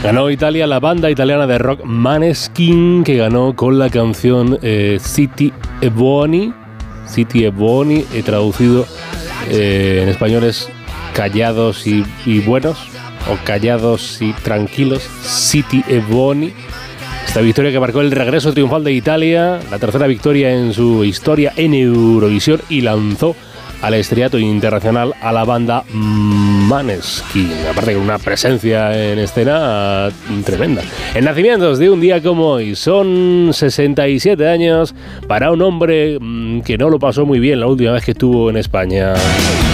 Ganó Italia la banda italiana de rock Måneskin, que ganó con la canción City e Buoni, traducido en español es callados y buenos, o callados y tranquilos, City e Buoni. Esta victoria que marcó el regreso triunfal de Italia, la tercera victoria en su historia en Eurovisión, y lanzó al estrellato internacional a la banda Måneskin, aparte con una presencia en escena tremenda. En nacimientos de un día como hoy, son 67 años para un hombre que no lo pasó muy bien la última vez que estuvo en España.